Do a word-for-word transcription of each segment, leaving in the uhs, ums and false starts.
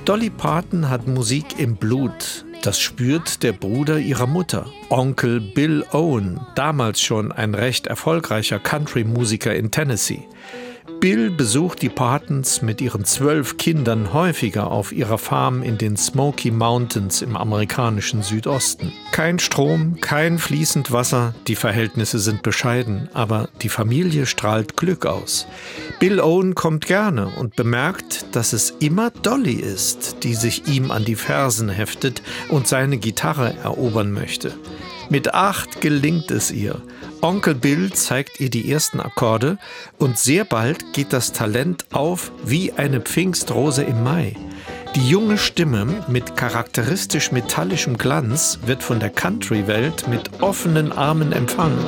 Dolly Parton hat Musik im Blut. Das spürt der Bruder ihrer Mutter, Onkel Bill Owen, damals schon ein recht erfolgreicher Country-Musiker in Tennessee. Bill besucht die Partons mit ihren zwölf Kindern häufiger auf ihrer Farm in den Smoky Mountains im amerikanischen Südosten. Kein Strom, kein fließend Wasser, die Verhältnisse sind bescheiden, aber die Familie strahlt Glück aus. Bill Owen kommt gerne und bemerkt, dass es immer Dolly ist, die sich ihm an die Fersen heftet und seine Gitarre erobern möchte. Mit acht gelingt es ihr. Onkel Bill zeigt ihr die ersten Akkorde und sehr bald geht das Talent auf wie eine Pfingstrose im Mai. Die junge Stimme mit charakteristisch metallischem Glanz wird von der Country-Welt mit offenen Armen empfangen.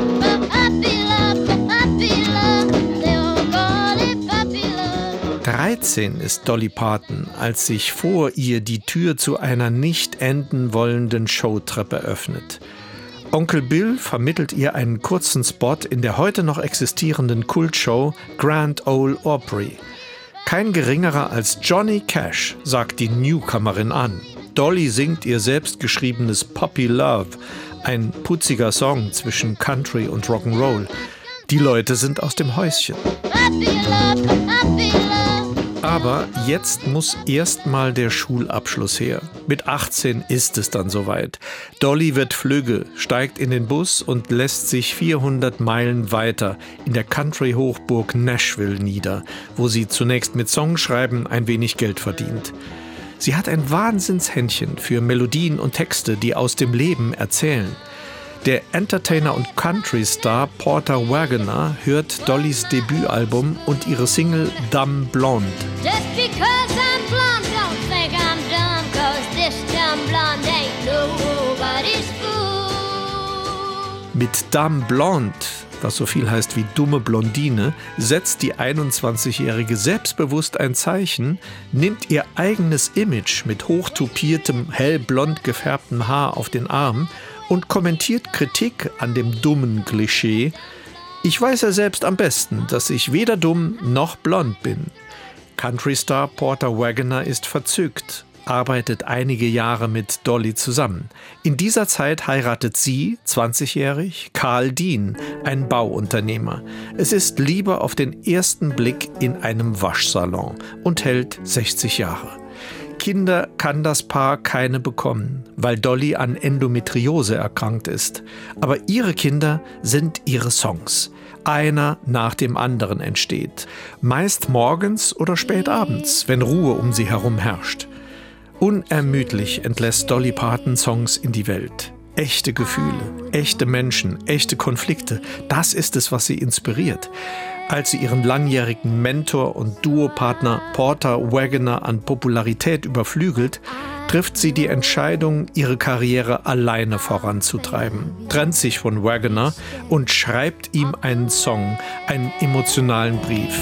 dreizehn ist Dolly Parton, als sich vor ihr die Tür zu einer nicht enden wollenden Showtreppe öffnet. Onkel Bill vermittelt ihr einen kurzen Spot in der heute noch existierenden Kultshow Grand Ole Opry. Kein geringerer als Johnny Cash sagt die Newcomerin an. Dolly singt ihr selbstgeschriebenes Puppy Love, ein putziger Song zwischen Country und Rock'n'Roll. Die Leute sind aus dem Häuschen. Aber jetzt muss erstmal der Schulabschluss her. Mit achtzehn ist es dann soweit. Dolly wird flügge, steigt in den Bus und lässt sich vierhundert Meilen weiter in der Country-Hochburg Nashville nieder, wo sie zunächst mit Songschreiben ein wenig Geld verdient. Sie hat ein Wahnsinnshändchen für Melodien und Texte, die aus dem Leben erzählen. Der Entertainer und Country-Star Porter Wagoner hört Dollys Debütalbum und ihre Single Dumb Blonde. Just because I'm blonde, don't think I'm dumb, 'cause this dumb blonde ain't nobody's fool. Mit Dumb Blonde, was so viel heißt wie dumme Blondine, setzt die einundzwanzigjährige selbstbewusst ein Zeichen, nimmt ihr eigenes Image mit hochtupiertem, hellblond gefärbtem Haar auf den Arm und kommentiert Kritik an dem dummen Klischee: Ich weiß ja selbst am besten, dass ich weder dumm noch blond bin. Countrystar Porter Wagoner ist verzückt, arbeitet einige Jahre mit Dolly zusammen. In dieser Zeit heiratet sie, zwanzigjährig, Carl Dean, ein Bauunternehmer. Es ist Liebe auf den ersten Blick in einem Waschsalon und hält sechzig Jahre. Kinder kann das Paar keine bekommen, weil Dolly an Endometriose erkrankt ist. Aber ihre Kinder sind ihre Songs. Einer nach dem anderen entsteht. Meist morgens oder spät abends, wenn Ruhe um sie herum herrscht. Unermüdlich entlässt Dolly Parton Songs in die Welt. Echte Gefühle, echte Menschen, echte Konflikte, das ist es, was sie inspiriert. Als sie ihren langjährigen Mentor und Duopartner Porter Wagoner an Popularität überflügelt, trifft sie die Entscheidung, ihre Karriere alleine voranzutreiben, trennt sich von Wagoner und schreibt ihm einen Song, einen emotionalen Brief.